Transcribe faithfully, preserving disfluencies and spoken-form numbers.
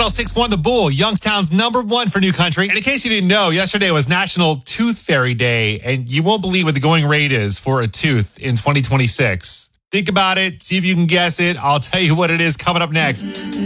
oh six point one The Bull, Youngstown's number one for new country. And in case you didn't know, yesterday was National Tooth Fairy Day, and you won't believe what the going rate is for a tooth in twenty twenty-six. Think about it. See if you can guess it. I'll tell you what it is coming up next.